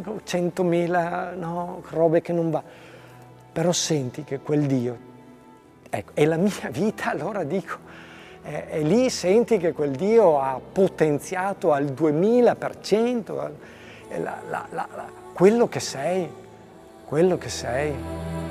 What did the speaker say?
100.000 no, robe che non va. Però senti che quel Dio, ecco, è la mia vita, allora dico, e lì senti che quel Dio ha potenziato al 2000% quello che sei, quello che sei.